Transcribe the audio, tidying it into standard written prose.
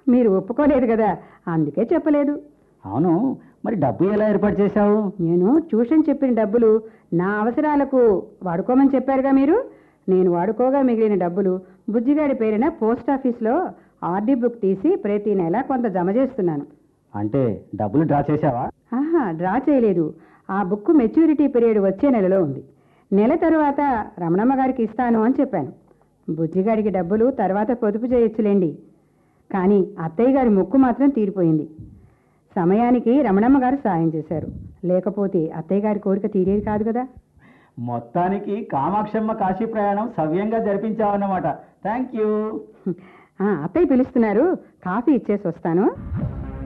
మీరు ఒప్పుకోలేదు కదా, అందుకే చెప్పలేదు. అవును, మరి డబ్బు ఎలా ఏర్పాటు చేశావు? నేను ట్యూషన్ చెప్పిన డబ్బులు నా అవసరాలకు వాడుకోమని చెప్పారుగా మీరు. నేను వాడుకోగా మిగిలిన డబ్బులు బుజ్జిగాడి పేరిన పోస్ట్ ఆఫీస్లో ఆర్డీ బుక్ తీసి ప్రతి నెల కొంత జమ చేస్తున్నాను. అంటే డబ్బులు డ్రా చేశావా? డ్రా చేయలేదు. ఆ బుక్ మెచ్యూరిటీ పీరియడ్ వచ్చే నెలలో ఉంది. నెల తర్వాత రమణమ్మ గారికి ఇస్తాను అని చెప్పాను. బుజ్జిగాడికి డబ్బులు తర్వాత పొదుపు చేయొచ్చులేండి. కానీ అత్తయ్య గారి మొక్కు మాత్రం తీరిపోయింది. సమయానికి రమణమ్మ గారు సాయం చేశారు, లేకపోతే అత్తయ్య గారి కోరిక తీరేది కాదు కదా. మొత్తానికి కామాక్షమ్మ కాశీ ప్రయాణం సవ్యంగా జరిపించావన్నమాట. Thank you. అత్తయ్య పిలుస్తున్నారు, కాఫీ ఇచ్చేసి వస్తాను.